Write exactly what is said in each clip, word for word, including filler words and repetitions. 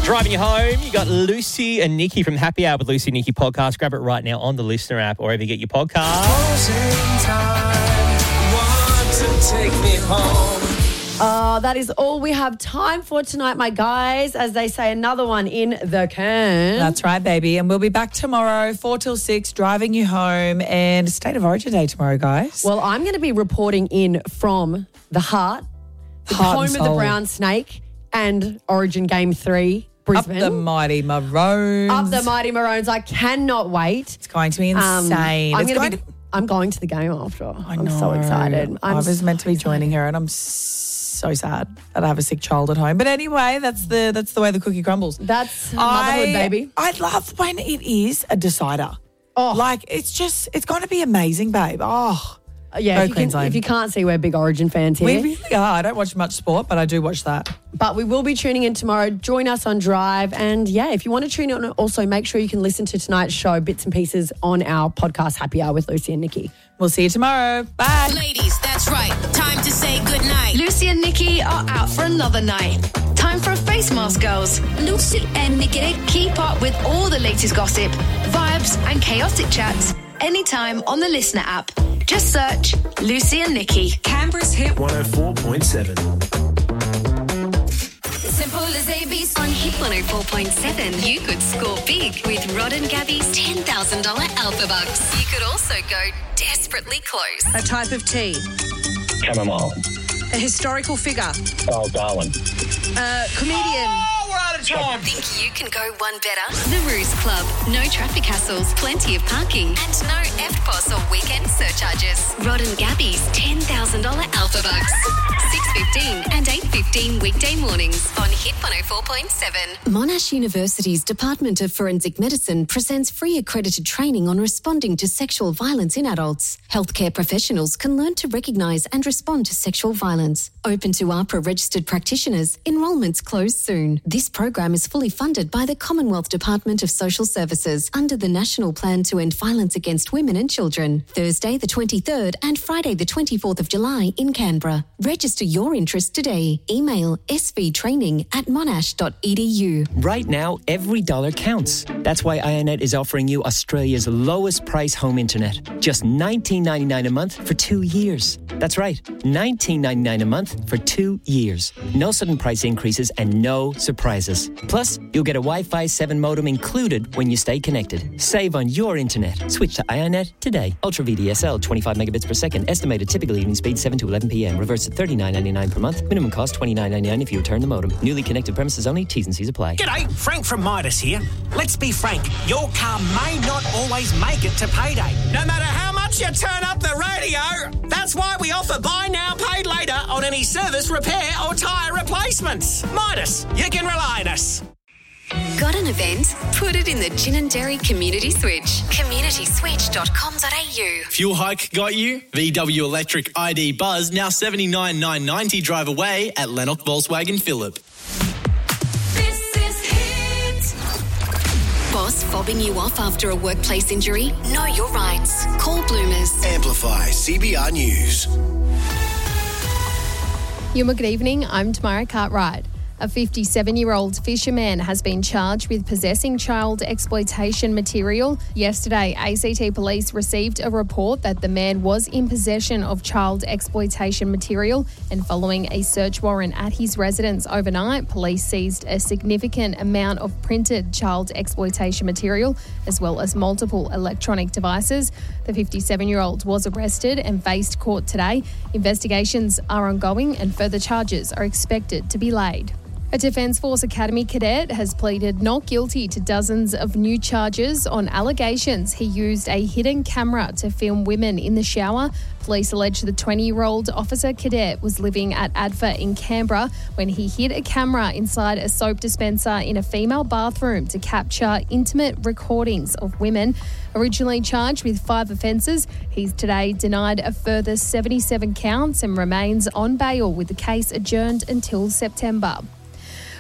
Driving you home, you got Lucy and Nikki from Happy Hour with Lucy and Nikki podcast. Grab it right now on the Listener app or wherever you get your podcast. Closing time, want to take me home. Oh, that is all we have time for tonight, my guys. As they say, another one in the can. That's right, baby. And we'll be back tomorrow, four till six, driving you home. And State of Origin Day tomorrow, guys. Well, I'm going to be reporting in from the Heart, the Heart home and of the soul. Brown Snake, and Origin Game three, Brisbane. Up the mighty Maroons. Up the mighty Maroons. I cannot wait. It's going to be insane. Um, I'm it's gonna going be, to... I'm going to the game after. I I'm know. so excited. I'm I was so meant to be excited. joining her, and I'm so sad that I have a sick child at home. But anyway, that's the that's the way the cookie crumbles. That's motherhood, I, baby. I love when it is a decider. Oh. Like, it's just, it's going to be amazing, babe. Oh, Yeah, Go if you, can, Queensland. if you can't see, we're big Origin fans here. we really are. I don't watch much sport, but I do watch that. But we will be tuning in tomorrow. Join us on Drive. And yeah, if you want to tune in, also make sure you can listen to tonight's show, bits and pieces, on our podcast, Happy Hour with Lucy and Nikki. We'll see you tomorrow. Bye. Ladies, that's right. Time to say goodnight. Lucy and Nikki are out for another night. Time for a face mask, girls. Lucy and Nikki keep up with all the latest gossip, vibes, and chaotic chats anytime on the Listener app. Just search Lucy and Nikki. Canberra's hit one oh four point seven. Simple as A B C. On Hit one oh four point seven, you could score big with Rod and Gabby's ten thousand dollars Alpha Bucks. You could also go desperately close. A type of tea. Chamomile. A historical figure. Oh, Darwin. A comedian. We're out of time. Think you can go one better? The Ruse Club. No traffic hassles, plenty of parking, and no F P O S or weekend surcharges. Rod and Gabby's ten thousand dollars Alpha Bucks. six fifteen and eight fifteen weekday mornings on Hit one oh four point seven. Monash University's Department of Forensic Medicine presents free accredited training on responding to sexual violence in adults. Healthcare professionals can learn to recognise and respond to sexual violence. Open to A H P R A registered practitioners. Enrolments close soon. This program is fully funded by the Commonwealth Department of Social Services under the National Plan to End Violence Against Women and Children. Thursday the twenty-third and Friday the twenty-fourth of July in Canberra. Register your interest today. Email svtraining at monash dot e d u. Right now, every dollar counts. That's why Ionet is offering you Australia's lowest price home internet. Just nineteen ninety-nine a month for two years. That's right, nineteen ninety-nine a month for two years. No sudden price increases and no surprises. Plus, you'll get a Wi-Fi seven modem included when you stay connected. Save on your internet. Switch to Ionet today. Ultra V D S L, twenty-five megabits per second. Estimated typical evening speed seven to eleven p.m. Reverse at thirty-nine ninety-nine per month. Minimum cost twenty-nine ninety-nine if you return the modem. Newly connected premises only. T's and C's apply. G'day, Frank from Midas here. Let's be frank, your car may not always make it to payday. No matter how much you turn up the radio, that's why we offer buy now, pay later on any service, repair or tyre replacements. Midas, you can rely on us. Got an event? Put it in the Gin and Dairy Community Switch. community switch dot com dot a u. Fuel hike got you? V W Electric I D Buzz now seventy-nine nine ninety drive away at Lennox Volkswagen Phillip. This is Hit. Boss fobbing you off after a workplace injury? Know your rights. Call Bloomers. Amplify C B R News. Yuma, good evening. I'm Tamara Cartwright. A fifty-seven-year-old fisherman has been charged with possessing child exploitation material. Yesterday, A C T police received a report that the man was in possession of child exploitation material, and following a search warrant at his residence overnight, police seized a significant amount of printed child exploitation material, as well as multiple electronic devices. The fifty-seven-year-old was arrested and faced court today. Investigations are ongoing and further charges are expected to be laid. A Defence Force Academy cadet has pleaded not guilty to dozens of new charges on allegations he used a hidden camera to film women in the shower. Police allege the twenty-year-old officer cadet was living at A D F A in Canberra when he hid a camera inside a soap dispenser in a female bathroom to capture intimate recordings of women. Originally charged with five offences, he's today denied a further seventy-seven counts and remains on bail with the case adjourned until September.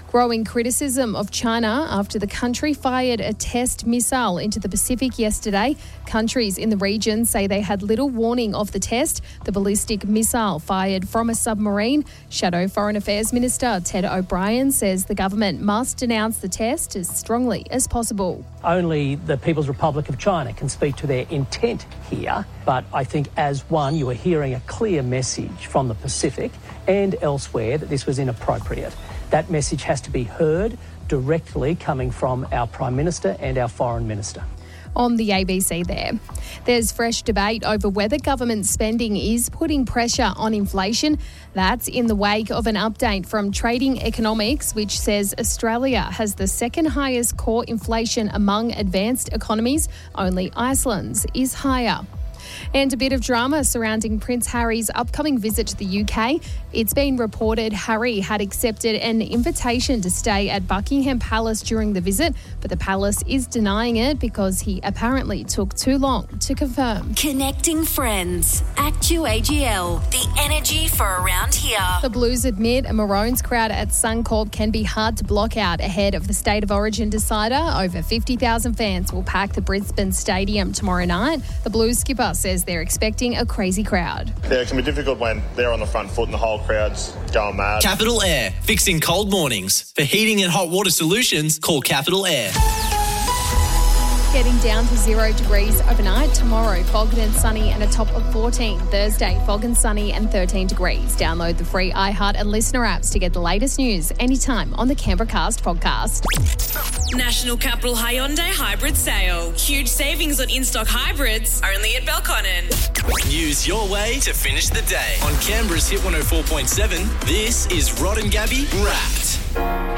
Growing criticism of China after the country fired a test missile into the Pacific yesterday. Countries in the region say they had little warning of the test. The ballistic missile fired from a submarine. Shadow Foreign Affairs Minister Ted O'Brien says the government must denounce the test as strongly as possible. Only the People's Republic of China can speak to their intent here, but I think as one you are hearing a clear message from the Pacific and elsewhere that this was inappropriate. That message has to be heard directly coming from our Prime Minister and our Foreign Minister. On the A B C there. There's fresh debate over whether government spending is putting pressure on inflation. That's in the wake of an update from Trading Economics, which says Australia has the second highest core inflation among advanced economies. Only Iceland's is higher. And a bit of drama surrounding Prince Harry's upcoming visit to the U K. It's been reported Harry had accepted an invitation to stay at Buckingham Palace during the visit, but the palace is denying it because he apparently took too long to confirm. Connecting friends. Actu A G L. The energy for around here. The Blues admit a Maroons crowd at Suncorp can be hard to block out ahead of the State of Origin decider. Over fifty thousand fans will pack the Brisbane Stadium tomorrow night. The Blues skipper says they're expecting a crazy crowd. Yeah, it can be difficult when they're on the front foot and the whole crowd's going mad. Capital Air, fixing cold mornings. For heating and hot water solutions, call Capital Air. Getting down to zero degrees overnight. Tomorrow, fog and sunny and a top of fourteen. Thursday, fog and sunny and thirteen degrees. Download the free iHeart and Listener apps to get the latest news anytime on the Canberra Cast podcast. National Capital Hyundai Hybrid Sale. Huge savings on in-stock hybrids, only at Belconnen. News your way to finish the day. On Canberra's Hit one oh four point seven, this is Rod and Gabby Wrapped.